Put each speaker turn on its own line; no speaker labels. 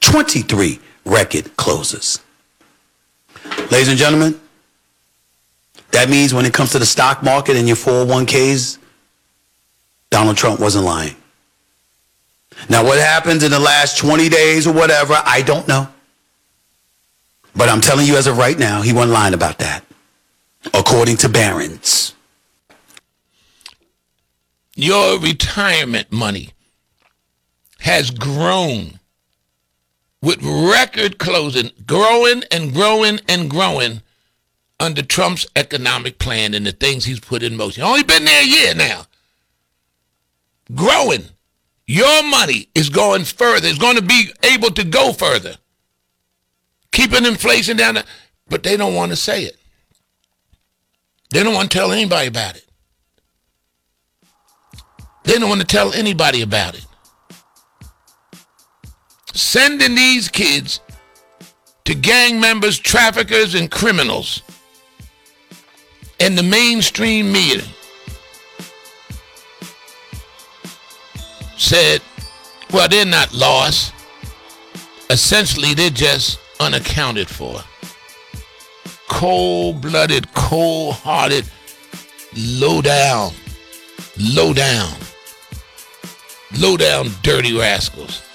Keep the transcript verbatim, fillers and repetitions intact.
twenty-three record closers. Ladies and gentlemen, that means when it comes to the stock market and your four oh one k's, Donald Trump wasn't lying. Now, what happens in the last twenty days or whatever, I don't know. But I'm telling you as of right now, he wasn't lying about that, according to Barron's.
Your retirement money has grown with record closing, growing and growing and growing under Trump's economic plan and the things he's put in motion. Only been there a year now. Growing. Your money is going further. It's going to be able to go further. Keeping inflation down there. But they don't want to say it. They don't want to tell anybody about it. They don't want to tell anybody about it. Sending these kids to gang members, traffickers, and criminals in the mainstream media said, well, they're not lost. Essentially, they're just unaccounted for. Cold-blooded, cold-hearted, low-down, low-down, low-down dirty rascals.